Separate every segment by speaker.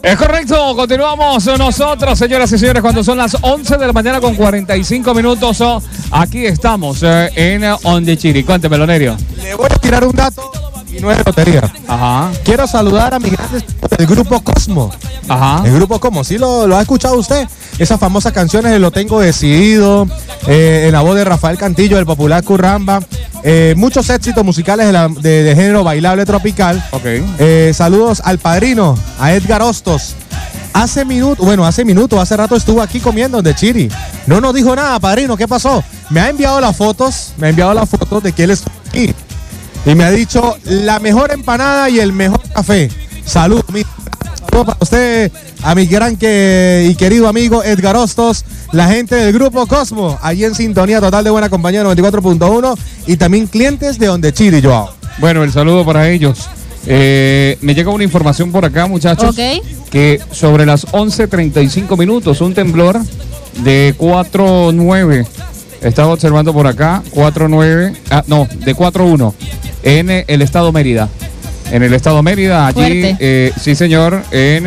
Speaker 1: Es correcto, continuamos nosotros, señoras y señores, cuando son las 11 de la mañana con 45 minutos. Aquí estamos en Ondechiri. Cuénteme, Lonerio.
Speaker 2: Le voy a tirar un dato y no es de lotería.
Speaker 1: Ajá.
Speaker 2: Quiero saludar a mis grandes del Grupo Cosmo.
Speaker 1: Ajá.
Speaker 2: El Grupo Cosmo, ¿sí lo ha escuchado usted? Esas famosas canciones de Lo Tengo Decidido, en la voz de Rafael Cantillo, del popular Curramba. Muchos éxitos musicales de género bailable tropical.
Speaker 1: Ok.
Speaker 2: Saludos al padrino, a Edgar Hostos. Hace rato estuvo aquí comiendo de Chiri. No nos dijo nada, padrino, ¿qué pasó? Me ha enviado las fotos de que él está aquí. Y me ha dicho la mejor empanada y el mejor café. Saludos para usted, a mi gran y querido amigo Edgar Hostos, la gente del Grupo Cosmo, allí en sintonía total de buena compañía 94.1 y también clientes de Ondechiri, Joao.
Speaker 1: Bueno, el saludo para ellos. Me llega una información por acá, muchachos, que sobre las 11:35 minutos, un temblor de 4.9, estaba observando por acá, 4.9, de 4.1, en el estado Mérida. En el estado Mérida, allí, sí señor,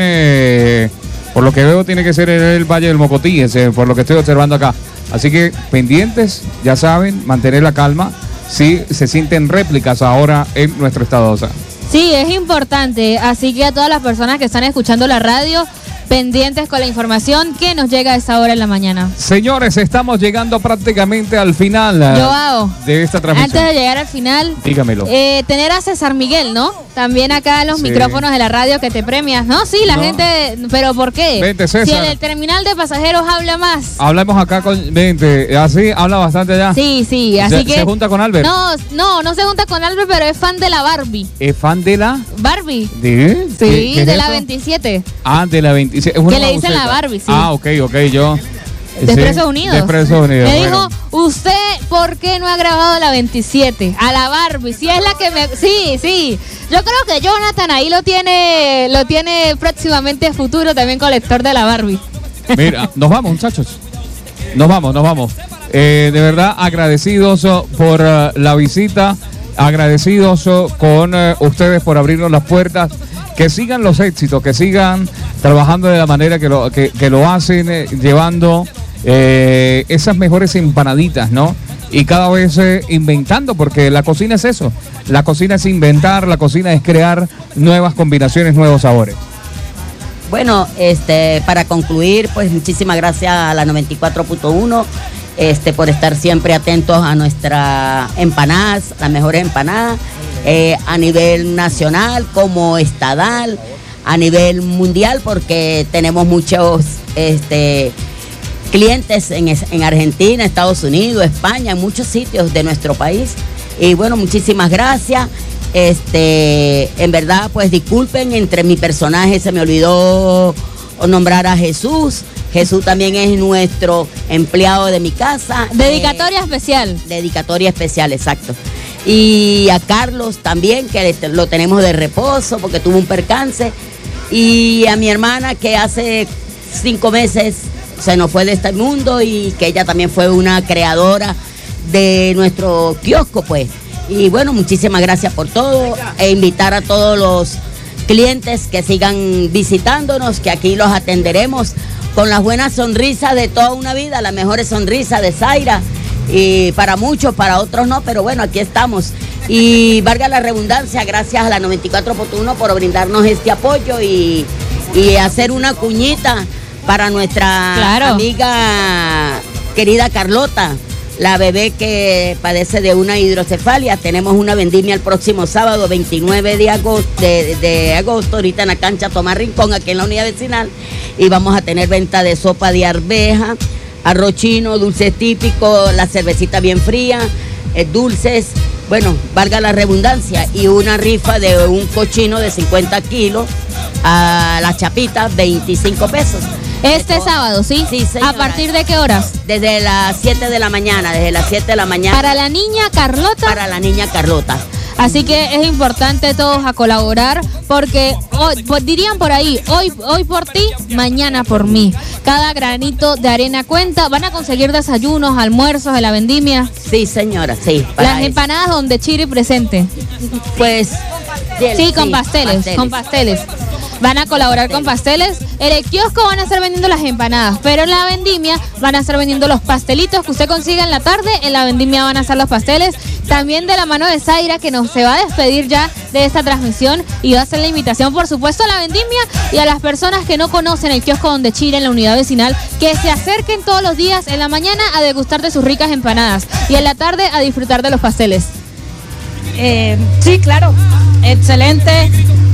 Speaker 1: por lo que veo tiene que ser en el Valle del Mocotí, por lo que estoy observando acá. Así que pendientes, ya saben, mantener la calma, si se sienten réplicas ahora en nuestro estado.
Speaker 3: Sí, es importante, así que a todas las personas que están escuchando la radio, pendientes con la información que nos llega a esa hora en la mañana.
Speaker 1: Señores, estamos llegando prácticamente al final de esta transmisión.
Speaker 3: Antes de llegar al final,
Speaker 1: dígamelo.
Speaker 3: Tener a César Miguel, ¿no? También acá en los micrófonos de la radio que te premias, ¿no? Sí, la gente, pero ¿por qué?
Speaker 1: Vente, César.
Speaker 3: Si en el terminal de pasajeros habla más.
Speaker 1: Hablamos acá con, vente, así habla bastante ya.
Speaker 3: Sí, así que.
Speaker 1: ¿Se junta con Albert?
Speaker 3: No se junta con Albert, pero es fan de la Barbie.
Speaker 1: ¿Es fan de la?
Speaker 3: Barbie.
Speaker 1: ¿De?
Speaker 3: Sí,
Speaker 1: ¿Qué
Speaker 3: de
Speaker 1: es
Speaker 3: la
Speaker 1: eso?
Speaker 3: 27.
Speaker 1: Ah, de la 27.
Speaker 3: Que le dicen la Barbie, sí.
Speaker 1: Ah, ok, yo.
Speaker 3: De Expresos Unidos.
Speaker 1: De Expresos Unidos.
Speaker 3: Me dijo, ¿usted por qué no ha grabado la 27? A la Barbie. Si es la que me. Sí. Yo creo que Jonathan ahí lo tiene próximamente futuro también colector de la Barbie.
Speaker 1: Mira, nos vamos, muchachos. Nos vamos. De verdad, agradecidos por la visita. Agradecidos con ustedes por abrirnos las puertas. Que sigan los éxitos, que sigan trabajando de la manera que lo hacen, llevando esas mejores empanaditas, ¿no? Y cada vez inventando, porque la cocina es eso. La cocina es inventar, la cocina es crear nuevas combinaciones, nuevos sabores.
Speaker 4: Bueno, para concluir, pues muchísimas gracias a la 94.1 por estar siempre atentos a nuestras empanadas, las mejores empanadas. A nivel nacional como estadal, a nivel mundial, porque tenemos muchos clientes en Argentina, Estados Unidos, España, en muchos sitios de nuestro país. Y bueno, muchísimas gracias. En verdad, pues disculpen, entre mi personaje se me olvidó nombrar a Jesús. Jesús también es nuestro empleado de mi casa.
Speaker 3: Dedicatoria especial.
Speaker 4: Dedicatoria especial, exacto. Y a Carlos también, que lo tenemos de reposo porque tuvo un percance. Y a mi hermana, que hace 5 meses se nos fue de este mundo y que ella también fue una creadora de nuestro kiosco, pues. Y bueno, muchísimas gracias por todo e invitar a todos los clientes que sigan visitándonos, que aquí los atenderemos con las buenas sonrisas de toda una vida, las mejores sonrisas de Zaira. Y para muchos, para otros no, pero bueno, aquí estamos. Y valga la redundancia, gracias a la 94.1 por brindarnos este apoyo y hacer una cuñita para nuestra amiga querida Carlota, la bebé que padece de una hidrocefalia. Tenemos una vendimia el próximo sábado 29 de agosto, ahorita en la cancha Tomás Rincón, aquí en la unidad vecinal, y vamos a tener venta de sopa de arveja, arroz chino, dulces típicos, la cervecita bien fría, dulces, bueno, valga la redundancia, y una rifa de un cochino de 50 kilos a la chapita, 25 pesos.
Speaker 3: Sábado, ¿sí?
Speaker 4: Sí, señora.
Speaker 3: ¿A partir de qué horas?
Speaker 4: Desde las 7 de la mañana,
Speaker 3: ¿Para la niña Carlota?
Speaker 4: Para la niña Carlota.
Speaker 3: Así que es importante todos a colaborar, porque hoy, pues dirían por ahí, hoy por ti, mañana por mí. Cada granito de arena cuenta. ¿Van a conseguir desayunos, almuerzos de la vendimia?
Speaker 4: Sí, señora, sí.
Speaker 3: Las empanadas donde Chiri presente.
Speaker 4: Pues
Speaker 3: sí, con pasteles. van a colaborar con pasteles. En el kiosco van a estar vendiendo las empanadas, pero en la vendimia van a estar vendiendo los pastelitos que usted consiga en la tarde. En la vendimia van a estar los pasteles. También de la mano de Zaira, que nos se va a despedir ya de esta transmisión y va a hacer la invitación, por supuesto, a la vendimia y a las personas que no conocen el kiosco Donde Chiri en la unidad vecinal, que se acerquen todos los días en la mañana a degustar de sus ricas empanadas y en la tarde a disfrutar de los pasteles.
Speaker 5: Sí, claro, excelente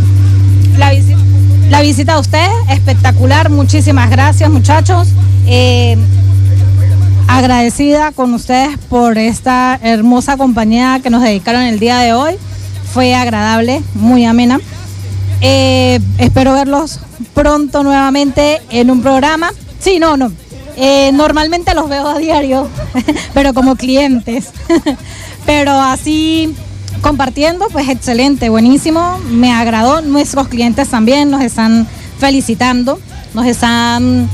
Speaker 5: la visita a ustedes, espectacular, muchísimas gracias, muchachos. Agradecida con ustedes por esta hermosa compañía que nos dedicaron el día de hoy, fue agradable, muy amena. Espero verlos pronto nuevamente en un programa. Sí, no. Normalmente los veo a diario, pero como clientes. Pero así compartiendo, pues excelente, buenísimo, me agradó. Nuestros clientes también nos están felicitando, nos están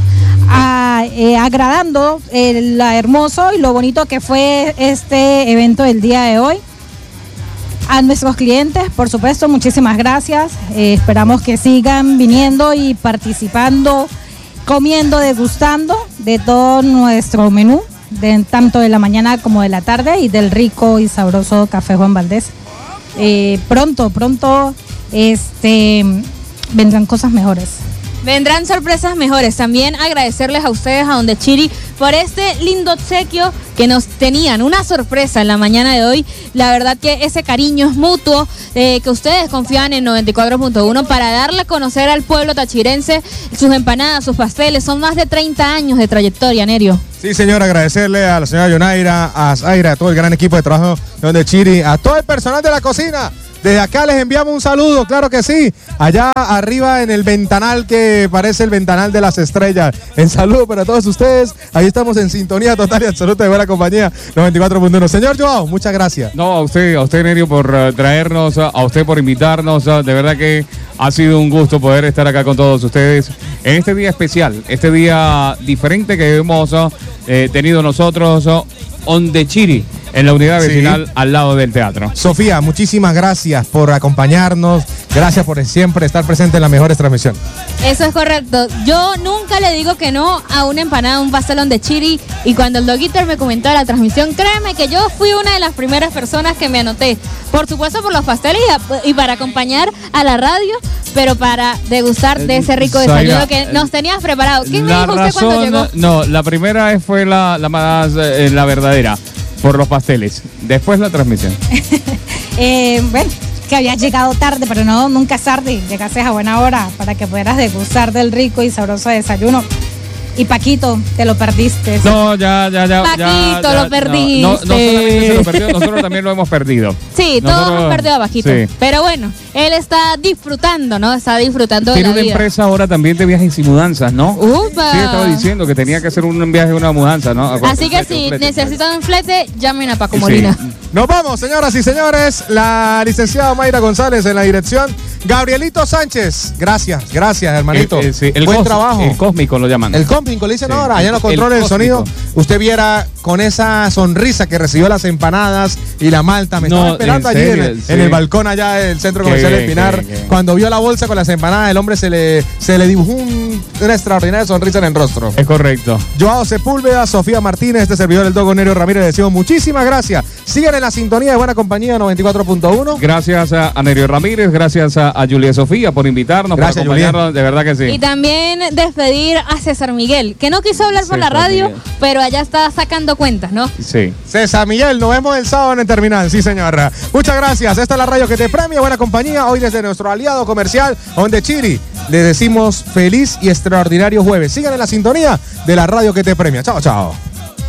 Speaker 5: agradando lo hermoso y lo bonito que fue este evento del día de hoy. A nuestros clientes, por supuesto, muchísimas gracias. Esperamos que sigan viniendo y participando, comiendo, degustando de todo nuestro menú, tanto de la mañana como de la tarde, y del rico y sabroso Café Juan Valdez. Pronto vendrán cosas mejores.
Speaker 3: Vendrán sorpresas mejores. También agradecerles a ustedes, a Donde Chiri, por este lindo obsequio que nos tenían, una sorpresa en la mañana de hoy. La verdad que ese cariño es mutuo, que ustedes confían en 94.1 para darle a conocer al pueblo tachirense sus empanadas, sus pasteles. Son más de 30 años de trayectoria, Nerio.
Speaker 2: Sí, señor, agradecerle a la señora Yonaira, a Zaira, a todo el gran equipo de trabajo de Donde Chiri, a todo el personal de la cocina. Desde acá les enviamos un saludo, claro que sí. Allá arriba en el ventanal que parece el ventanal de las estrellas. En saludo para todos ustedes. Ahí estamos en sintonía total y absoluta de buena compañía 94.1. Señor Joao, muchas gracias.
Speaker 1: No, a usted Nerio, por traernos, a usted por invitarnos. De verdad que ha sido un gusto poder estar acá con todos ustedes en este día especial, este día diferente que hemos tenido nosotros, Donde Chiri, en la unidad vecinal, sí, al lado del teatro.
Speaker 2: Sofía, muchísimas gracias por acompañarnos, gracias por siempre estar presente en las mejores transmisiones.
Speaker 3: Eso es correcto. Yo nunca le digo que no a una empanada, un pastel Donde Chiri, y cuando el Doguiter me comentó la transmisión, créeme que yo fui una de las primeras personas que me anoté. Por supuesto por los pasteles y para acompañar a la radio, pero para degustar de ese rico desayuno que nos tenías preparado. ¿Qué me dijo usted cuando llegó?
Speaker 1: No, la primera fue la más la verdadera, por los pasteles. Después la transmisión.
Speaker 5: Bueno, que habías llegado tarde, pero no, nunca es tarde. Llegaste a buena hora para que pudieras degustar del rico y sabroso desayuno. Y Paquito, te lo perdiste.
Speaker 1: No, ya.
Speaker 3: Paquito, lo perdiste.
Speaker 1: No solamente se lo perdió, nosotros también lo hemos perdido.
Speaker 3: Sí, todos hemos perdido a Paquito. Sí. Pero bueno, él está disfrutando, ¿no? Está disfrutando de la vida.
Speaker 1: Tiene una empresa ahora también de viajes y mudanzas, ¿no?
Speaker 3: ¡Upa!
Speaker 1: Sí, estaba diciendo que tenía que hacer un viaje y una mudanza, ¿no?
Speaker 3: Así que si necesitan un flete, llamen a Paco Molina.
Speaker 2: Sí. Nos vamos, señoras y señores. La licenciada Mayra González en la dirección. Gabrielito Sánchez, gracias, hermanito.
Speaker 1: Sí,
Speaker 2: buen trabajo.
Speaker 1: El cósmico lo llaman.
Speaker 2: El cósmico, le dicen ahora, allá en los controles del sonido. Usted viera con esa sonrisa que recibió las empanadas y la malta. Me estaba esperando allí en el balcón allá del Centro Comercial del Pinar. Cuando vio la bolsa con las empanadas, el hombre se le dibujó una extraordinaria sonrisa en el rostro.
Speaker 1: Es correcto.
Speaker 2: Joao Sepúlveda, Sofía Martínez, este servidor del Dogo Nerio Ramírez, le decimos muchísimas gracias. Sigan en la sintonía de Buena Compañía 94.1.
Speaker 1: Gracias a Nerio Ramírez, gracias a Julia Sofía por invitarnos,
Speaker 2: gracias,
Speaker 1: por acompañarnos, de verdad que sí.
Speaker 3: Y también despedir a César Miguel, que no quiso hablar por la radio, pero allá está sacando cuentas, ¿no?
Speaker 1: Sí.
Speaker 2: César Miguel, nos vemos el sábado en el terminal, sí señora. Muchas gracias, esta es la radio que te premia, Buena Compañía, hoy desde nuestro aliado comercial, Donde Chiri. Le decimos feliz y extraordinario jueves. Sigan en la sintonía de la radio que te premia. Chao, chao.